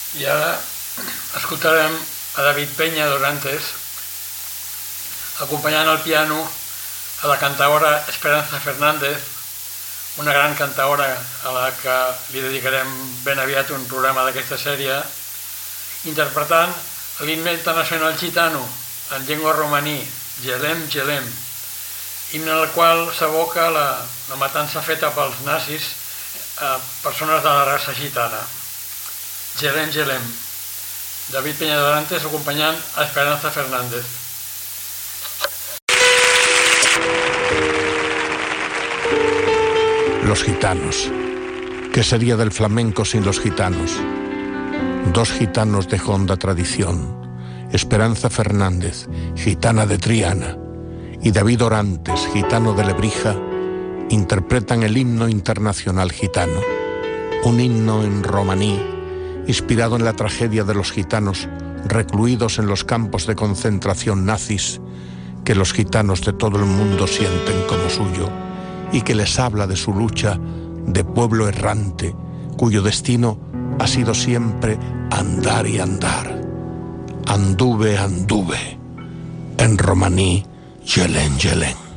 I ara escoltarem a David Peña Dorantes acompanyant al piano a la cantaora Esperanza Fernández, una gran cantaora a la que li dedicarem ben aviat un programa d'aquesta sèrie, interpretant l'himne internacional gitano en llengua romaní, Jelem, Jelem, himne en el qual s'evoca la matança feta pels nazis a persones de la raça gitana. Jelem, Jelem. David Peña Dorantes acompanyant a Esperanza Fernández. Los gitanos. ¿Qué sería del flamenco sin los gitanos? Dos gitanos de honda tradición, Esperanza Fernández, gitana de Triana, y David Orantes, gitano de Lebrija, interpretan el himno internacional gitano, un himno en romaní, inspirado en la tragedia de los gitanos recluidos en los campos de concentración nazis, que los gitanos de todo el mundo sienten como suyo, y que les habla de su lucha de pueblo errante, cuyo destino ha sido siempre andar y andar. Anduve, anduve, en romaní, Jelén, Jelén.